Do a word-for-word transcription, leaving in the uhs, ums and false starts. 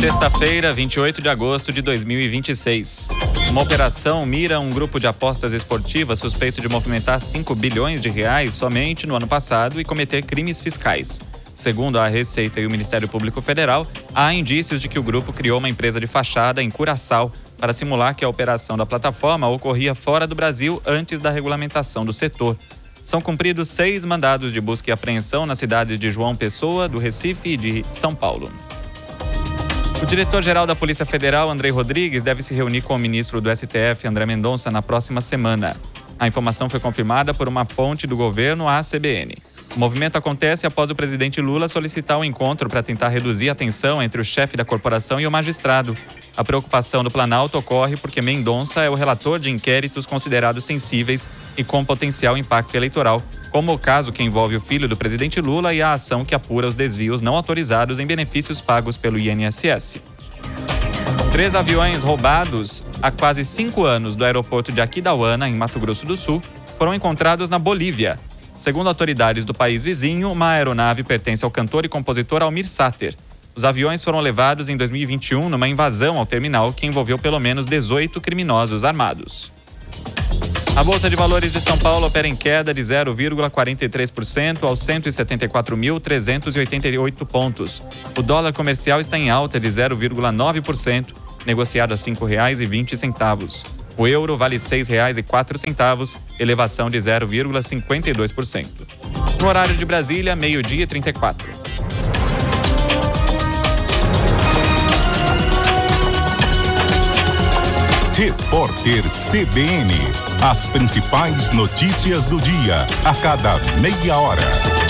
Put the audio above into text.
Sexta-feira, vinte e oito de agosto de dois mil e vinte e seis. Uma operação mira um grupo de apostas esportivas suspeito de movimentar cinco bilhões de reais somente no ano passado e cometer crimes fiscais. Segundo a Receita e o Ministério Público Federal, há indícios de que o grupo criou uma empresa de fachada em Curaçao para simular que a operação da plataforma ocorria fora do Brasil antes da regulamentação do setor. São cumpridos seis mandados de busca e apreensão nas cidades de João Pessoa, do Recife e de São Paulo. O diretor-geral da Polícia Federal, Andrei Rodrigues, deve se reunir com o ministro do S T F, André Mendonça, na próxima semana. A informação foi confirmada por uma fonte do governo à C B N. O movimento acontece após o presidente Lula solicitar um encontro para tentar reduzir a tensão entre o chefe da corporação e o magistrado. A preocupação do Planalto ocorre porque Mendonça é o relator de inquéritos considerados sensíveis e com potencial impacto eleitoral, como o caso que envolve o filho do presidente Lula e a ação que apura os desvios não autorizados em benefícios pagos pelo I N S S. Três aviões roubados há quase cinco anos do aeroporto de Aquidauana, em Mato Grosso do Sul, foram encontrados na Bolívia. Segundo autoridades do país vizinho, uma aeronave pertence ao cantor e compositor Almir Sater. Os aviões foram levados em dois mil e vinte e um numa invasão ao terminal que envolveu pelo menos dezoito criminosos armados. A Bolsa de Valores de São Paulo opera em queda de zero vírgula quarenta e três por cento aos cento e setenta e quatro mil trezentos e oitenta e oito pontos. O dólar comercial está em alta de zero vírgula nove por cento, negociado a cinco reais e vinte centavos. O euro vale seis reais e quatro centavos, elevação de zero vírgula cinquenta e dois por cento. No horário de Brasília, meio-dia e trinta e quatro. Repórter C B N. As principais notícias do dia, a cada meia hora.